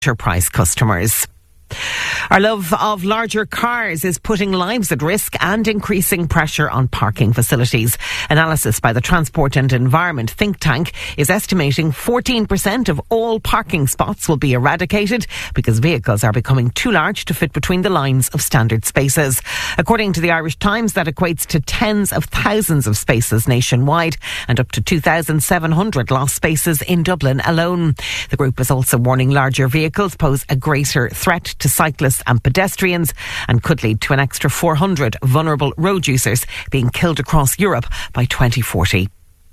enterprise customers. Our love of larger cars is putting lives at risk and increasing pressure on parking facilities. Analysis by the Transport and Environment think tank is estimating 14% of all parking spots will be eradicated because vehicles are becoming too large to fit between the lines of standard spaces. According to the Irish Times, that equates to tens of thousands of spaces nationwide and up to 2,700 lost spaces in Dublin alone. The group is also warning larger vehicles pose a greater threat to cyclists and pedestrians and could lead to an extra 400 vulnerable road users being killed across Europe by 2040.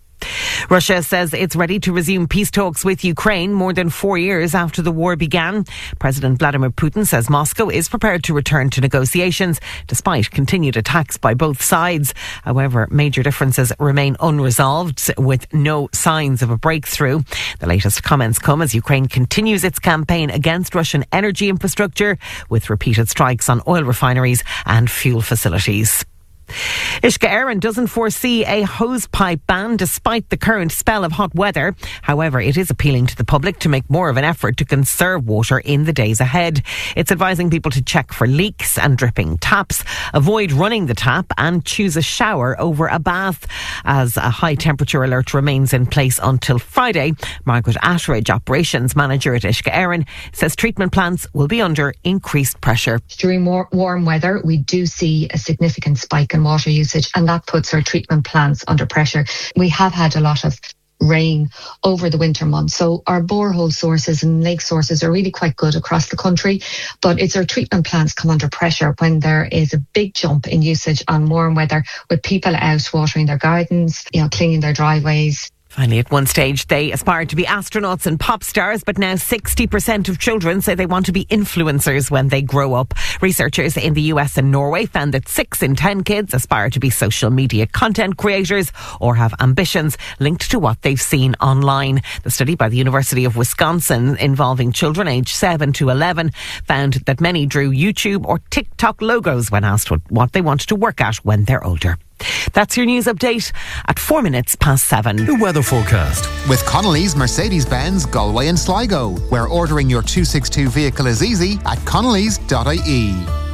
Russia says it's ready to resume peace talks with Ukraine more than 4 years after the war began. President Vladimir Putin says Moscow is prepared to return to negotiations despite continued attacks by both sides. However, major differences remain unresolved with no signs of a breakthrough. The latest comments come as Ukraine continues its campaign against Russian energy infrastructure with repeated strikes on oil refineries and fuel facilities. Uisce Éireann doesn't foresee a hosepipe ban despite the current spell of hot weather. However, it is appealing to the public to make more of an effort to conserve water in the days ahead. It's advising people to check for leaks and dripping taps, avoid running the tap and choose a shower over a bath. As a high temperature alert remains in place until Friday, Margaret Attridge, operations manager at Uisce Éireann, says treatment plants will be under increased pressure. During warm weather, we do see a significant spike in water usage, and that puts our treatment plants under pressure. We have had a lot of rain over the winter months, so our borehole sources and lake sources are really quite good across the country, but it's our treatment plants come under pressure when there is a big jump in usage on warm weather, with people out watering their gardens, cleaning their driveways. Finally, at one stage, they aspired to be astronauts and pop stars, but now 60% of children say they want to be influencers when they grow up. Researchers in the US and Norway found that 6 in 10 kids aspire to be social media content creators or have ambitions linked to what they've seen online. The study by the University of Wisconsin involving children aged 7 to 11 found that many drew YouTube or TikTok logos when asked what they wanted to work at when they're older. That's your news update at 7 minutes. The weather forecast with Connolly's Mercedes-Benz Galway and Sligo, where ordering your 262 vehicle is easy at connellys.ie.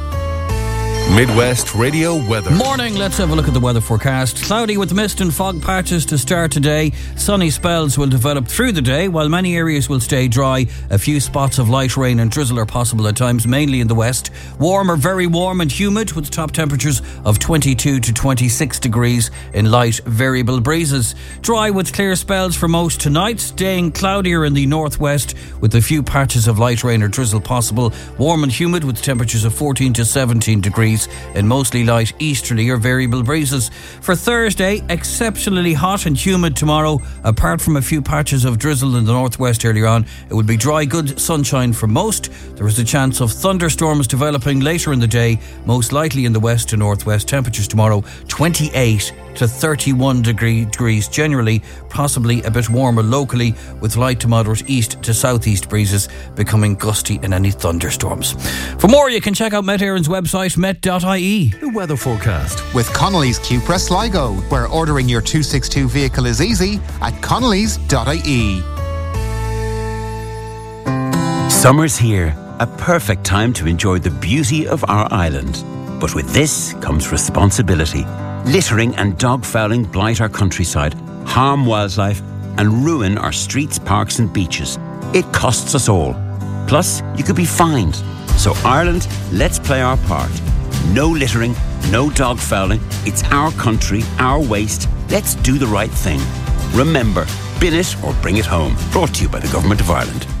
Midwest Radio weather. Morning, let's have a look at the weather forecast. Cloudy with mist and fog patches to start today. Sunny spells will develop through the day, while many areas will stay dry. A few spots of light rain and drizzle are possible at times, mainly in the west. Warm or very warm and humid, with top temperatures of 22 to 26 degrees in light variable breezes. Dry with clear spells for most tonight, staying cloudier in the northwest with a few patches of light rain or drizzle possible. Warm and humid with temperatures of 14 to 17 degrees and mostly light easterly or variable breezes. For Thursday, exceptionally hot and humid tomorrow. Apart from a few patches of drizzle in the northwest earlier on, it will be dry, good sunshine for most. There is a chance of thunderstorms developing later in the day, most likely in the west to northwest. Temperatures tomorrow 28 to 31 degrees generally, possibly a bit warmer locally, with light to moderate east to southeast breezes becoming gusty in any thunderstorms. For more, you can check out Met Éireann's website, met.ie. The weather forecast with Connolly's Cupra Sligo, where ordering your 262 vehicle is easy at connellys.ie. Summer's here, a perfect time to enjoy the beauty of our island. But with this comes responsibility. Littering and dog fouling blight our countryside, harm wildlife and ruin our streets, parks and beaches. It costs us all. Plus, you could be fined. So Ireland, let's play our part. No littering, no dog fouling. It's our country, our waste. Let's do the right thing. Remember, bin it or bring it home. Brought to you by the Government of Ireland.